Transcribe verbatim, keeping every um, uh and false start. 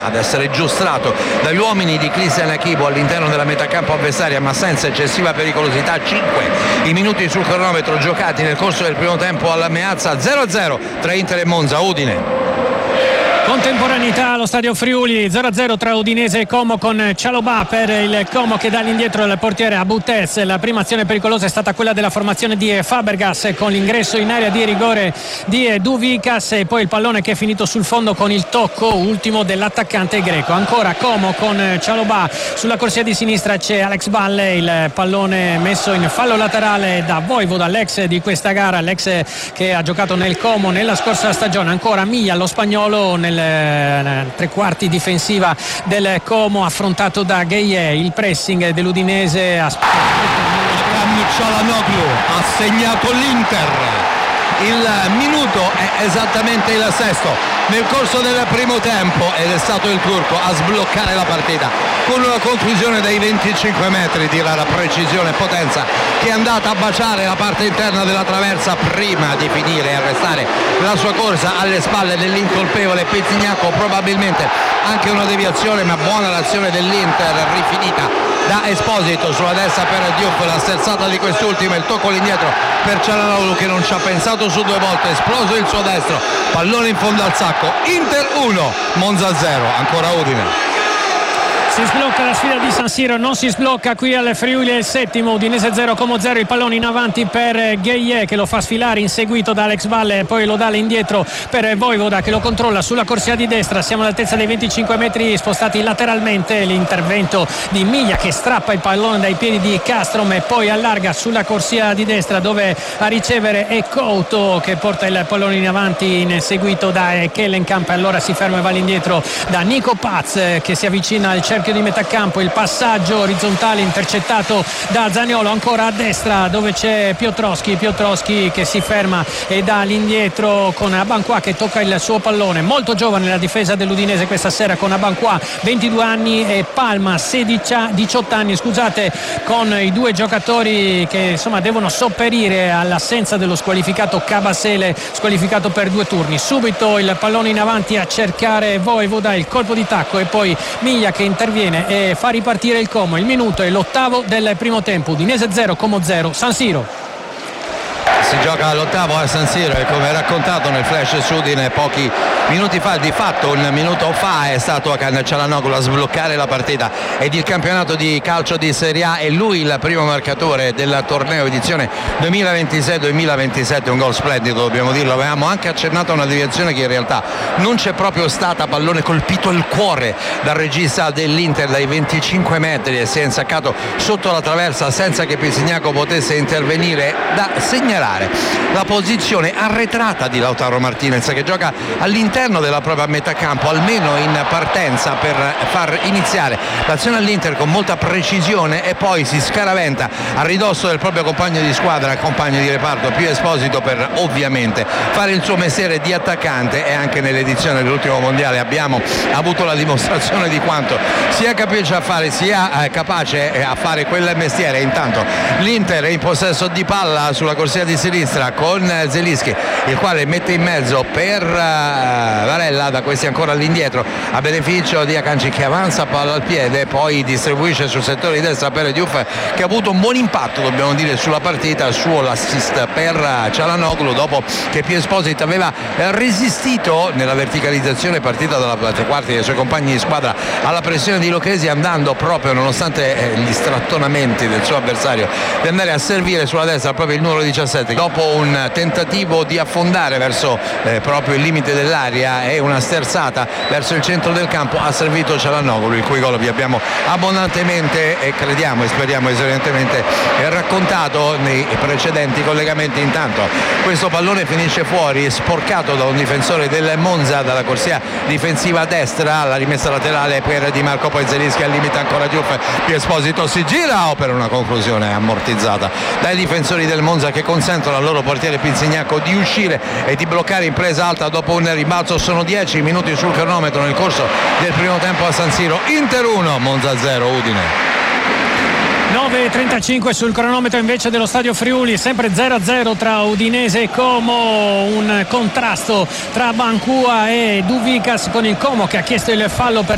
ad essere giostrato dagli uomini di Christian Akibo all'interno della metacampo avversaria, ma senza eccessiva pericolosità. Cinque i minuti sul cronometro giocati nel corso del primo tempo alla Meazza. Zero a zero tra Inter e Monza. Udine. Contemporaneità allo stadio Friuli, zero a zero tra Udinese e Como, con Cialobà per il Como che dà all'indietro il portiere Abutez. La prima azione pericolosa è stata quella della formazione di Fabregas, con l'ingresso in area di rigore di Duvikas, e poi il pallone che è finito sul fondo con il tocco ultimo dell'attaccante greco. Ancora Como con Cialobà, sulla corsia di sinistra c'è Alex Balle, il pallone messo in fallo laterale da Vojvoda, l'ex di questa gara, l'ex che ha giocato nel Como nella scorsa stagione. Ancora Miglia, lo spagnolo, nel tre quarti difensiva del Como, affrontato da Gueye. Il pressing dell'Udinese ha Çalhanoğlu ha segnato l'Inter. Il minuto è esattamente il sesto nel corso del primo tempo ed è stato il turco a sbloccare la partita con una conclusione dai venticinque metri di rara precisione e potenza, che è andata a baciare la parte interna della traversa prima di finire e arrestare la sua corsa alle spalle dell'incolpevole Pizzignacco. Probabilmente anche una deviazione, ma buona l'azione dell'Inter, rifinita da Esposito sulla destra per Diouf, la sterzata di quest'ultimo, il tocco all'indietro per Çalhanoğlu che non ci ha pensato su due volte, esploso il suo destro, pallone in fondo al sacco. Inter uno, Monza zero. Ancora Udine. Si sblocca la sfida di San Siro, non si sblocca qui al Friuli, è il settimo. Udinese zero, Como zero. Il pallone in avanti per Gueye che lo fa sfilare, inseguito da Alex Balle, poi lo dà all'indietro per Vojvoda che lo controlla sulla corsia di destra. Siamo all'altezza dei venticinque metri, spostati lateralmente. L'intervento di Miglia che strappa il pallone dai piedi di Castrom e poi allarga sulla corsia di destra, dove a ricevere è Couto che porta il pallone in avanti, inseguito da Kellenkamp. Allora si ferma e va all'indietro da Nico Paz che si avvicina al cerchio di metà campo. Il passaggio orizzontale intercettato da Zaniolo. Ancora a destra dove c'è Piotrowski Piotrowski che si ferma e dà all'indietro con Abanqua che tocca il suo pallone. Molto giovane la difesa dell'Udinese questa sera, con Abanqua ventidue anni e Palma sedici, diciotto anni scusate, con i due giocatori che insomma devono sopperire all'assenza dello squalificato Cabasele, squalificato per due turni. Subito il pallone in avanti a cercare Vojvoda, il colpo di tacco e poi Miglia che interviene e fa ripartire il Como. Il minuto è l'ottavo del primo tempo. Udinese zero, Como zero, San Siro. Si gioca all'ottavo a San Siro e, come raccontato nel flash su Udine pochi minuti fa, di fatto un minuto fa è stato Hakan Çalhanoğlu a sbloccare la partita ed il campionato di calcio di Serie A. È lui il primo marcatore del torneo edizione duemilaventisei duemilaventisette, un gol splendido, dobbiamo dirlo. Avevamo anche accennato a una deviazione che in realtà non c'è proprio stata, pallone colpito al cuore dal regista dell'Inter dai venticinque metri e si è insaccato sotto la traversa senza che Pizzignacco potesse intervenire. Da segnalare la posizione arretrata di Lautaro Martinez, che gioca all'interno della propria metà campo, almeno in partenza, per far iniziare l'azione all'Inter con molta precisione, e poi si scaraventa a ridosso del proprio compagno di squadra, compagno di reparto più Esposito, per ovviamente fare il suo mestiere di attaccante. E anche nell'edizione dell'ultimo mondiale abbiamo avuto la dimostrazione di quanto sia capace a fare, sia capace a fare quel mestiere. Intanto l'Inter è in possesso di palla sulla corsia di sinistra con Zelinski, il quale mette in mezzo per Varella, da questi ancora all'indietro a beneficio di Akanji che avanza palla al piede, poi distribuisce sul settore di destra per Diouf, che ha avuto un buon impatto, dobbiamo dire, sulla partita. Il suo l'assist per Çalhanoğlu dopo che Pio Esposito aveva resistito nella verticalizzazione partita dalla tre quarti dei suoi compagni di squadra alla pressione di Lucchesi, andando proprio, nonostante gli strattonamenti del suo avversario, di andare a servire sulla destra proprio il numero diciassette. Dopo un tentativo di affondare verso eh, proprio il limite dell'area e una sterzata verso il centro del campo, ha servito Çalhanoğlu, il cui gol vi abbiamo abbondantemente e crediamo e speriamo esaurientemente raccontato nei precedenti collegamenti. Intanto questo pallone finisce fuori, sporcato da un difensore del Monza dalla corsia difensiva a destra. La rimessa laterale per Di Marco, poi Zelinski al limite, ancora Diouf, Pio Esposito si gira o per una conclusione ammortizzata dai difensori del Monza, che consentono al loro portiere Pizzignacco di uscire e di bloccare in presa alta dopo un rimbalzo. Sono dieci minuti sul cronometro nel corso del primo tempo a San Siro. Inter uno, Monza zero, Udine. nove e trentacinque sul cronometro invece dello stadio Friuli, sempre zero a zero tra Udinese e Como. Un contrasto tra Abanqua e Duvikas, con il Como che ha chiesto il fallo per